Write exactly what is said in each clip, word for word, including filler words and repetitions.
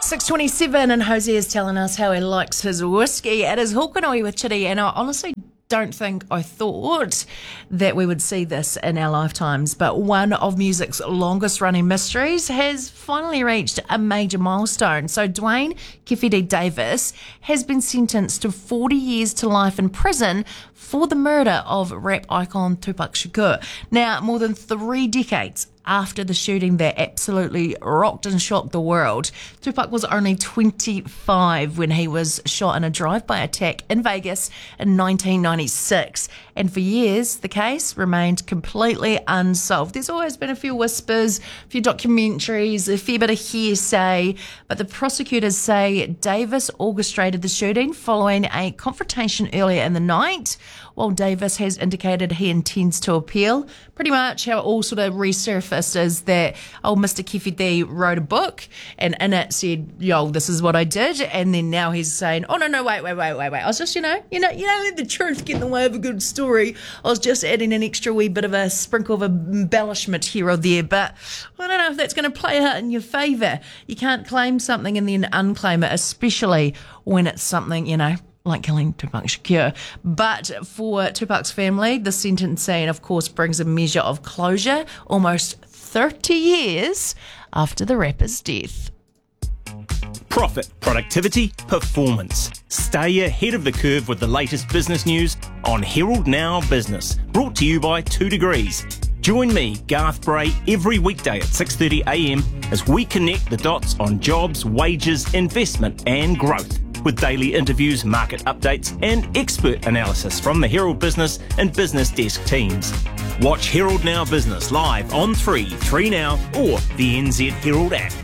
six twenty-seven and Jose is telling us how he likes his whiskey at his Hokanui with Chitty, and I honestly don't think I thought that we would see this in our lifetimes, but one of music's longest running mysteries has finally reached a major milestone. So Dwayne Kefede Davis has been sentenced to forty years to life in prison for the murder of rap icon Tupac Shakur. Now, more than three decades after the shooting that absolutely rocked and shocked the world, Tupac was only twenty-five when he was shot in a drive-by attack in Vegas in nineteen ninety-six. And for years, the case remained completely unsolved. There's always been a few whispers, a few documentaries, a fair bit of hearsay, but the prosecutors say Davis orchestrated the shooting following a confrontation earlier in the night, while Davis has indicated he intends to appeal. Pretty much how it all sort of resurfaced is that old Mister Kefede wrote a book and in it said, yo, this is what I did. And then now he's saying, oh, no, no, wait, wait, wait, wait, wait. I was just, you know, you know, you know, let the truth get in the way of a good story. I was just adding an extra wee bit of a sprinkle of embellishment here or there. But I don't know if that's going to play out in your favour. You can't claim something and then unclaim it, especially when it's something, you know, like killing Tupac Shakur. But for Tupac's family, the sentencing, of course, brings a measure of closure almost thirty years after the rapper's death. Profit, productivity, performance. Stay ahead of the curve with the latest business news on Herald Now Business, brought to you by Two Degrees. Join me, Garth Bray, every weekday at six thirty a m as we connect the dots on jobs, wages, investment and growth, with daily interviews, market updates and expert analysis from the Herald Business and Business Desk teams. Watch Herald Now Business live on three, three Now or the N Z Herald app.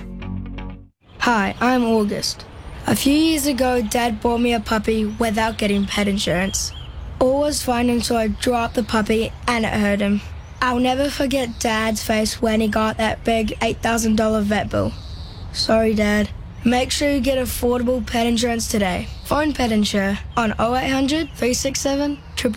Hi, I'm August. A few years ago, Dad bought me a puppy without getting pet insurance. All was fine until I dropped the puppy and it hurt him. I'll never forget Dad's face when he got that big eight thousand dollars vet bill. Sorry, Dad. Make sure you get affordable pet insurance today. Phone Pet Insure on oh eight hundred, three six seven,